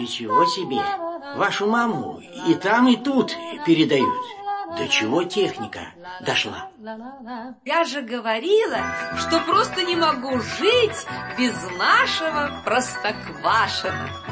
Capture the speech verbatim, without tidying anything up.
Ничего себе! Вашу маму и там, и тут передают. До чего техника дошла? Я же говорила, что просто не могу жить без нашего Простоквашино.